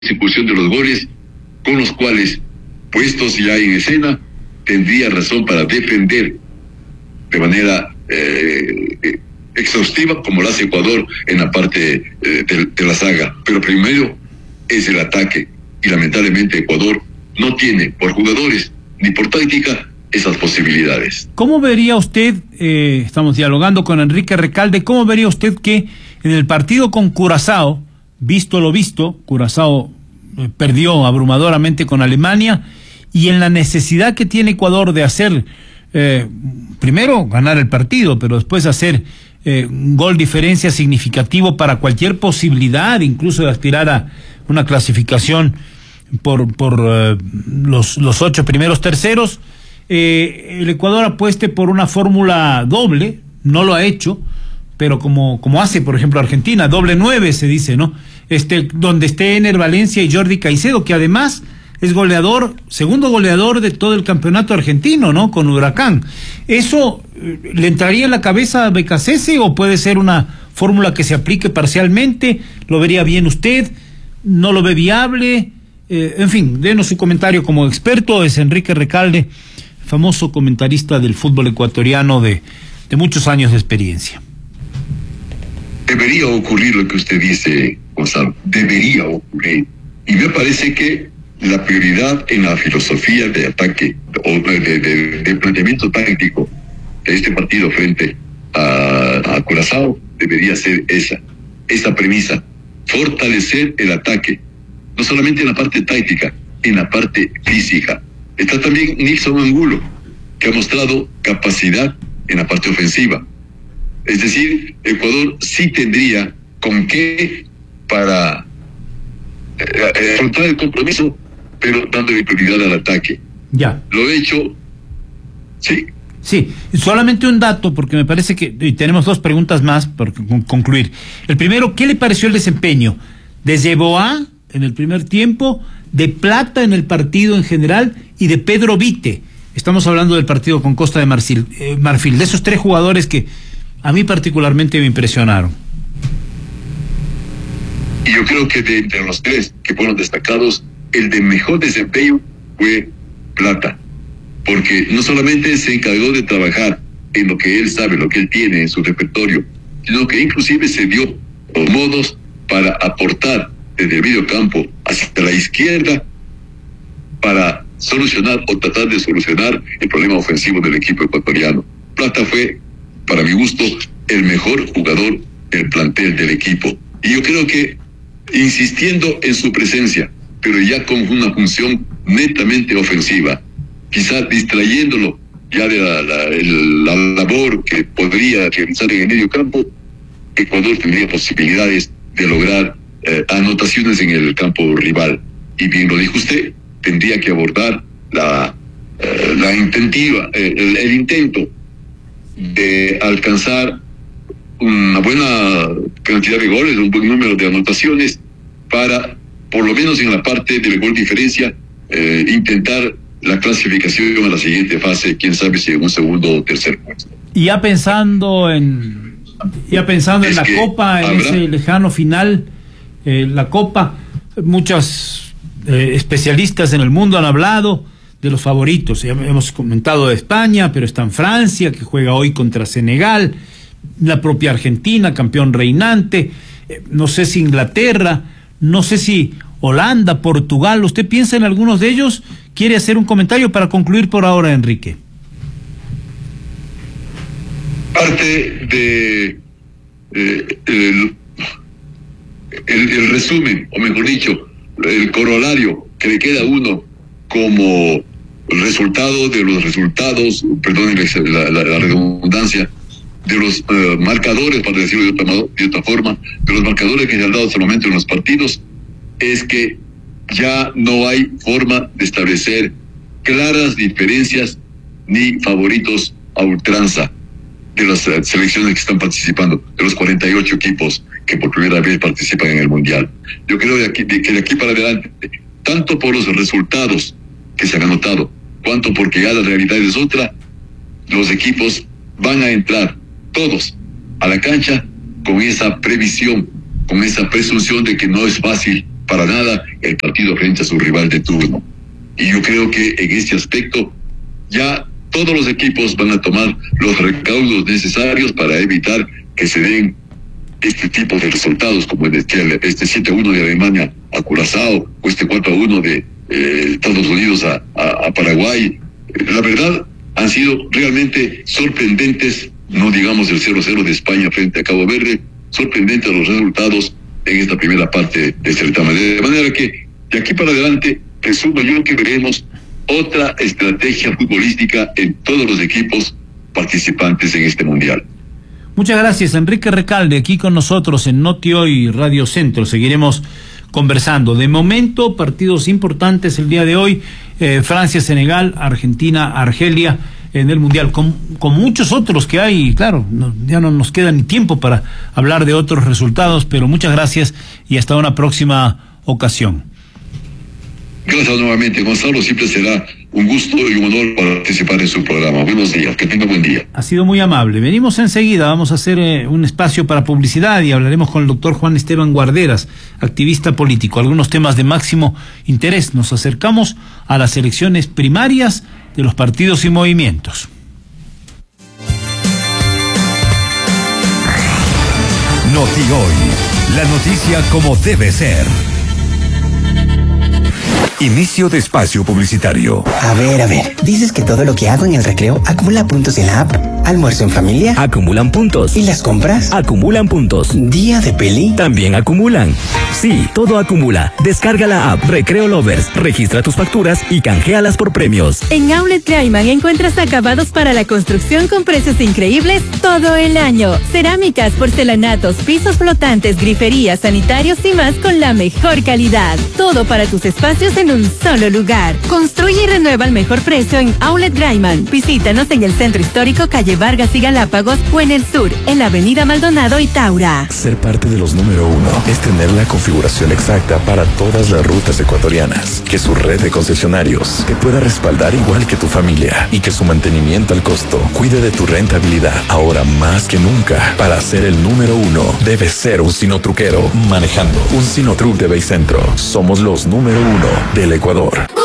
ejecución de los goles, con los cuales, puestos ya en escena, tendría razón para defender de manera exhaustiva, como lo hace Ecuador en la parte de la saga. Pero primero es el ataque, y lamentablemente Ecuador no tiene, por jugadores ni por táctica, esas posibilidades. ¿Cómo vería usted, estamos dialogando con Enrique Recalde, cómo vería usted que en el partido con Curazao, visto lo visto, Curazao perdió abrumadoramente con Alemania, y en la necesidad que tiene Ecuador de hacer, primero ganar el partido, pero después hacer un gol diferencia significativo para cualquier posibilidad, incluso de aspirar a una clasificación por los 8 primeros terceros, el Ecuador apueste por una fórmula doble, no lo ha hecho, pero como hace, por ejemplo, Argentina, doble 9 se dice, ¿no? Donde esté Ener Valencia y Jordi Caicedo, que además es goleador, segundo goleador de todo el campeonato argentino, ¿no? Con Huracán. ¿Eso le entraría en la cabeza a Becasese o puede ser una fórmula que se aplique parcialmente? ¿Lo vería bien usted? ¿No lo ve viable? En fin, denos su comentario como experto. Es Enrique Recalde, famoso comentarista del fútbol ecuatoriano de muchos años de experiencia. Debería ocurrir lo que usted dice, Gonzalo, debería ocurrir. Y me parece que la prioridad en la filosofía de ataque o de planteamiento táctico de este partido frente a Curazao debería ser esa premisa: fortalecer el ataque, no solamente en la parte táctica, en la parte física. Está también Nilson Angulo, que ha mostrado capacidad en la parte ofensiva. Es decir, Ecuador sí tendría con qué para afrontar el compromiso, pero dándole prioridad al ataque. Ya. Lo he hecho, ¿sí? Sí, solamente un dato, porque me parece que y tenemos 2 preguntas más por concluir. El primero, ¿qué le pareció el desempeño de Yeboah en el primer tiempo, de Plata en el partido en general y de Pedro Vite? Estamos hablando del partido con Costa de Marfil, de esos 3 jugadores que a mí particularmente me impresionaron. Y yo creo que de entre los 3 que fueron destacados, el de mejor desempeño fue Plata, porque no solamente se encargó de trabajar en lo que él sabe, lo que él tiene en su repertorio, sino que inclusive se dio los modos para aportar desde el medio campo hacia la izquierda para solucionar o tratar de solucionar el problema ofensivo del equipo ecuatoriano. Plata fue, para mi gusto, el mejor jugador del plantel del equipo. Y yo creo que, insistiendo en su presencia, pero ya con una función netamente ofensiva, quizás distrayéndolo ya de la labor que podría realizar en el medio campo, Ecuador tendría posibilidades de lograr anotaciones en el campo rival. Y bien lo dijo usted, tendría que abordar la intentiva, el intento de alcanzar una buena cantidad de goles, un buen número de anotaciones para, por lo menos en la parte del gol diferencia, intentar la clasificación a la siguiente fase, quién sabe si en un segundo o tercer puesto. Y ya pensando en la Copa, en ese lejano final, la Copa, muchos especialistas en el mundo han hablado de los favoritos. Ya hemos comentado de España, pero está en Francia, que juega hoy contra Senegal, la propia Argentina, campeón reinante, no sé si Inglaterra, no sé si Holanda, Portugal. ¿Usted piensa en algunos de ellos? ¿Quiere hacer un comentario para concluir por ahora, Enrique? Parte de el resumen, o mejor dicho, el corolario que le queda a uno como resultado de los resultados, perdón la redundancia, de los marcadores, para decirlo de otra forma, de los marcadores que se han dado hasta el momento en los partidos, es que ya no hay forma de establecer claras diferencias ni favoritos a ultranza de las selecciones que están participando, de los 48 equipos que por primera vez participan en el Mundial. Yo creo que de aquí para adelante, tanto por los resultados que se han anotado, cuanto porque ya la realidad es otra, los equipos van a entrar todos a la cancha con esa previsión, con esa presunción de que no es fácil para nada el partido frente a su rival de turno. Y yo creo que en este aspecto ya todos los equipos van a tomar los recaudos necesarios para evitar que se den este tipo de resultados, como este 7-1 de Alemania a Curazao, o este 4-1 de Estados Unidos a Paraguay. La verdad, han sido realmente sorprendentes, no digamos el 0-0 de España frente a Cabo Verde, sorprendentes los resultados en esta primera parte del certamen. De manera que, de aquí para adelante, presumo yo que veremos otra estrategia futbolística en todos los equipos participantes en este mundial. Muchas gracias, Enrique Recalde, aquí con nosotros en Noti Hoy Radio Centro. Seguiremos conversando. De momento, partidos importantes el día de hoy, Francia-Senegal, Argentina-Argelia en el Mundial, con muchos otros que hay. Claro, ya no nos queda ni tiempo para hablar de otros resultados, pero muchas gracias y hasta una próxima ocasión. Gracias nuevamente, Gonzalo. Siempre será un gusto y un honor participar en su programa. Buenos días, que tenga buen día. Ha sido muy amable. Venimos enseguida, vamos a hacer un espacio para publicidad y hablaremos con el doctor Juan Esteban Guarderas, activista político. Algunos temas de máximo interés. Nos acercamos a las elecciones primarias de los partidos y movimientos. Noti Hoy, la noticia como debe ser. Inicio de espacio publicitario. A ver, dices que todo lo que hago en el recreo acumula puntos en la app. Almuerzo en familia. Acumulan puntos. ¿Y las compras? Acumulan puntos. ¿Día de peli? También acumulan. Sí, todo acumula. Descarga la app Recreo Lovers, registra tus facturas y canjealas por premios. En Outlet Graiman encuentras acabados para la construcción con precios increíbles todo el año. Cerámicas, porcelanatos, pisos flotantes, griferías, sanitarios y más con la mejor calidad. Todo para tus espacios en un solo lugar. Construye y renueva al mejor precio en Outlet Graiman. Visítanos en el Centro Histórico, calle Vargas y Galápagos, o en el sur, en la avenida Maldonado y Taura. Ser parte de los número 1 es tener la configuración exacta para todas las rutas ecuatorianas, que su red de concesionarios te pueda respaldar igual que tu familia y que su mantenimiento al costo cuide de tu rentabilidad. Ahora más que nunca, para ser el número 1, debes ser un sinotruquero manejando un Sinotruc de Baycentro. Somos los número 1 del Ecuador.